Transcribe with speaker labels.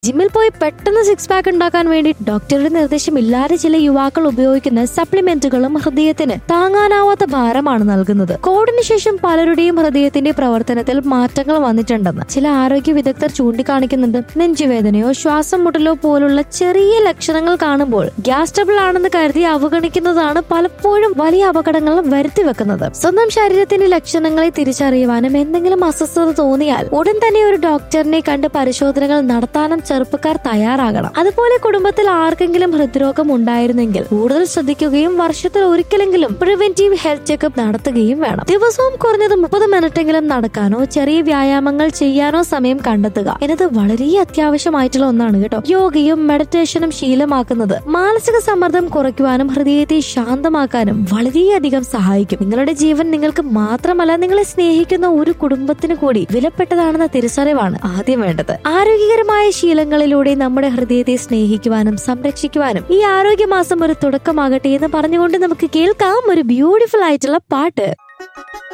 Speaker 1: ജിമ്മിൽ പോയി പെട്ടെന്ന് സിക്സ് പാക്ക് ഉണ്ടാക്കാൻ വേണ്ടി ഡോക്ടറുടെ നിർദ്ദേശമില്ലാതെ ചില യുവാക്കൾ ഉപയോഗിക്കുന്ന സപ്ലിമെന്റുകളും ഹൃദയത്തിന് താങ്ങാനാവാത്ത ഭാരമാണ് നൽകുന്നത്. കോവിഡിന് ശേഷം പലരുടെയും ഹൃദയത്തിന്റെ പ്രവർത്തനത്തിൽ മാറ്റങ്ങൾ വന്നിട്ടുണ്ടെന്ന് ചില ആരോഗ്യ വിദഗ്ധർ ചൂണ്ടിക്കാണിക്കുന്നുണ്ട്. നെഞ്ചുവേദനയോ ശ്വാസം മുട്ടലോ പോലുള്ള ചെറിയ ലക്ഷണങ്ങൾ കാണുമ്പോൾ ഗ്യാസ് ട്രബിൾ ആണെന്ന് കരുതി അവഗണിക്കുന്നതാണ് പലപ്പോഴും വലിയ അപകടങ്ങൾ വരുത്തിവെക്കുന്നത്. സ്വന്തം ശരീരത്തിന്റെ ലക്ഷണങ്ങളെ തിരിച്ചറിയുവാനും എന്തെങ്കിലും അസ്വസ്ഥത തോന്നിയാൽ ഉടൻ തന്നെ ഒരു ഡോക്ടറിനെ കണ്ട് പരിശോധനകൾ നടത്താനും ചെറുപ്പക്കാർ തയ്യാറാകണം. അതുപോലെ കുടുംബത്തിൽ ആർക്കെങ്കിലും ഹൃദ്രോഗം ഉണ്ടായിരുന്നെങ്കിൽ കൂടുതൽ ശ്രദ്ധിക്കുകയും വർഷത്തിൽ ഒരിക്കലെങ്കിലും പ്രിവെന്റീവ് ഹെൽത്ത് ചെക്കപ്പ് നടത്തുകയും വേണം. ദിവസവും കുറഞ്ഞത് 30 മിനിറ്റെങ്കിലും നടക്കാനോ ചെറിയ വ്യായാമങ്ങൾ ചെയ്യാനോ സമയം കണ്ടെത്തുക എന്നത് വളരെ അത്യാവശ്യമായിട്ടുള്ള ഒന്നാണ് കേട്ടോ. യോഗയും മെഡിറ്റേഷനും ശീലമാക്കുന്നത് മാനസിക സമ്മർദ്ദം കുറയ്ക്കുവാനും ഹൃദയത്തെ ശാന്തമാക്കാനും വളരെയധികം സഹായിക്കും. നിങ്ങളുടെ ജീവൻ നിങ്ങൾക്ക് മാത്രമല്ല, നിങ്ങളെ സ്നേഹിക്കുന്ന ഒരു കുടുംബത്തിന് കൂടി വിലപ്പെട്ടതാണെന്ന തിരിച്ചറിവാണ് ആദ്യം വേണ്ടത്. ആരോഗ്യകരമായ ശീലങ്ങളിലൂടെ നമ്മുടെ ഹൃദയത്തെ സ്നേഹിക്കുവാനും സംരക്ഷിക്കുവാനും ഈ ആരോഗ്യമാസം ഒരു തുടക്കമാകട്ടെ എന്ന് പറഞ്ഞുകൊണ്ട് നമുക്ക് കേൾക്കാം ഒരു ബ്യൂട്ടിഫുൾ ആയിട്ടുള്ള പാട്ട്.